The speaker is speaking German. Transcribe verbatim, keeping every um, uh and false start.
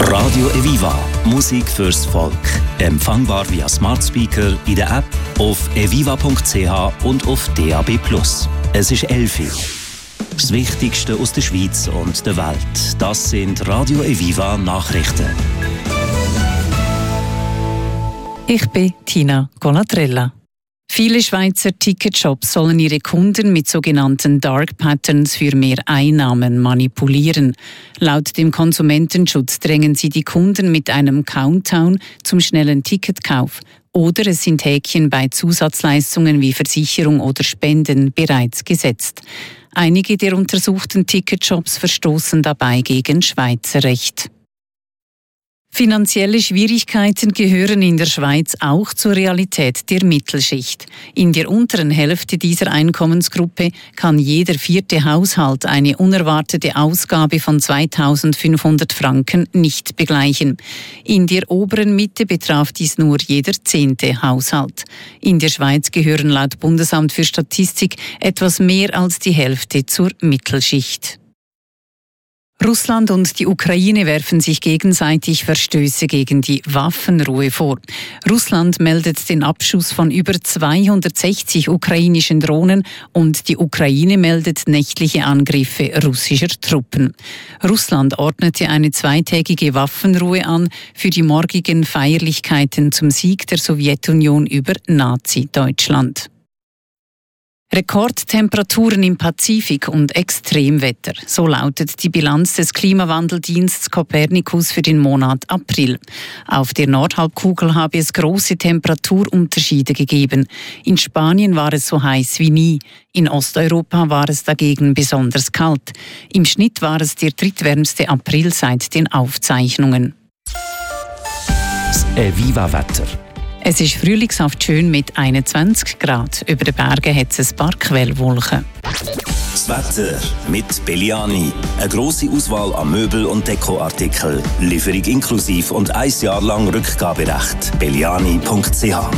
Radio Eviva. Musik fürs Volk. Empfangbar via Smart Speaker, in der App, auf eviva punkt c h und auf D A B plus. Es ist elf Uhr. Das Wichtigste aus der Schweiz und der Welt. Das sind Radio Eviva Nachrichten. Ich bin Tina Colatrella. Viele Schweizer Ticketshops sollen ihre Kunden mit sogenannten Dark Patterns für mehr Einnahmen manipulieren. Laut dem Konsumentenschutz drängen sie die Kunden mit einem Countdown zum schnellen Ticketkauf. Oder es sind Häkchen bei Zusatzleistungen wie Versicherung oder Spenden bereits gesetzt. Einige der untersuchten Ticketshops verstoßen dabei gegen Schweizer Recht. Finanzielle Schwierigkeiten gehören in der Schweiz auch zur Realität der Mittelschicht. In der unteren Hälfte dieser Einkommensgruppe kann jeder vierte Haushalt eine unerwartete Ausgabe von zweitausendfünfhundert Franken nicht begleichen. In der oberen Mitte betraf dies nur jeder zehnte Haushalt. In der Schweiz gehören laut Bundesamt für Statistik etwas mehr als die Hälfte zur Mittelschicht. Russland und die Ukraine werfen sich gegenseitig Verstöße gegen die Waffenruhe vor. Russland meldet den Abschuss von über zweihundertsechzig ukrainischen Drohnen und die Ukraine meldet nächtliche Angriffe russischer Truppen. Russland ordnete eine zweitägige Waffenruhe an für die morgigen Feierlichkeiten zum Sieg der Sowjetunion über Nazi-Deutschland. Rekordtemperaturen im Pazifik und Extremwetter. So lautet die Bilanz des Klimawandeldienstes Copernicus für den Monat April. Auf der Nordhalbkugel habe es große Temperaturunterschiede gegeben. In Spanien war es so heiß wie nie. In Osteuropa war es dagegen besonders kalt. Im Schnitt war es der drittwärmste April seit den Aufzeichnungen. Das Eviva-Wetter. Es ist frühlingshaft schön mit einundzwanzig Grad. Über den Bergen hat es ein paar Quellwolken. Das Wetter mit Belliani. Eine grosse Auswahl an Möbel- und Dekoartikeln. Lieferung inklusive und ein Jahr lang Rückgaberecht. belliani punkt c h